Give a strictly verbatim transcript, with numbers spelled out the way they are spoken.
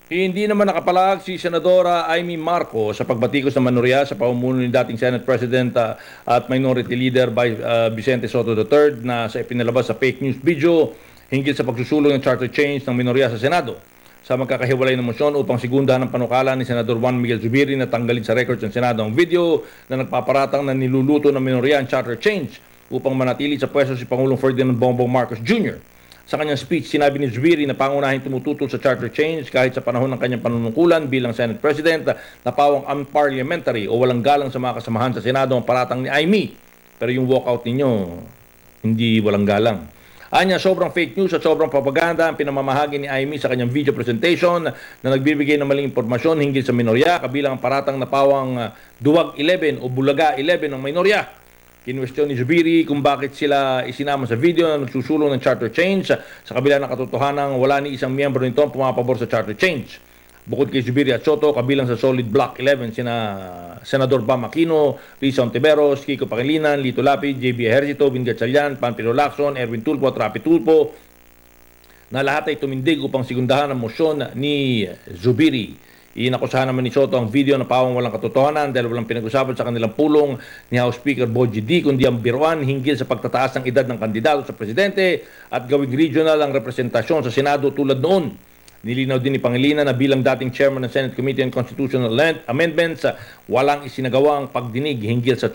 Hindi naman nakapalag si Senadora Amy Marcos sa pagbatikos ng manorya sa pamumuno ni dating Senate President uh, at Minority Leader by uh, Vicente Soto the third na sa ipinalabas sa fake news video hinggil sa pagsusulong ng charter change ng minorya sa Senado. Sa magkakahiwalay ng mosyon upang sigundahan ng panukala ni Senador Juan Miguel Zubiri na tanggalin sa records ng Senado ang video na nagpaparatang na niluluto ng minorya ang charter change upang manatili sa pwesto si Pangulong Ferdinand Bongbong Marcos Junior Sa kanyang speech, sinabi ni Zubiri na pangunahing tumututol sa charter change kahit sa panahon ng kanyang panunungkulan bilang Senate President na pawang unparliamentary o walang galang sa mga kasamahan sa Senado ang paratang ni Amy. Pero yung walkout ninyo, hindi walang galang. Anya, sobrang fake news at sobrang propaganda ang pinamamahagi ni Amy sa kanyang video presentation na nagbibigay ng maling impormasyon hinggil sa minorya kabilang ang paratang na pawang uh, Duwag eleven o Bulaga eleven ng minorya. Kinwestiyon ni Zubiri kung bakit sila isinama sa video na nagsusulong ng charter change sa kabila ng katotohanan wala ni isang miyembro nito ang pumapabor sa charter change. Bukod kay Zubiri at Soto, kabilang sa Solid Block eleven sina Senador Bam Aquino, Risa Ontiveros, Kiko Pangilinan, Lito Lapid, J B Ejercito, Vin Gatchalian, Panfilo Lacson, Erwin Tulfo at Rapi Tulfo na lahat ay tumindig upang sigundahan ang mosyon ni Zubiri. Inakusahan naman ni Soto ang video na pawang walang katotohanan dahil walang pinag-usapan sa kanilang pulong ni House Speaker Bogie D kundi ang biruan hinggil sa pagtataas ng edad ng kandidato sa presidente at gawing regional ang representasyon sa Senado tulad noon. Nilinaw din ni Pangilinan na bilang dating chairman ng Senate Committee on Constitutional Amendments, walang isinagawa ang pagdinig hinggil sa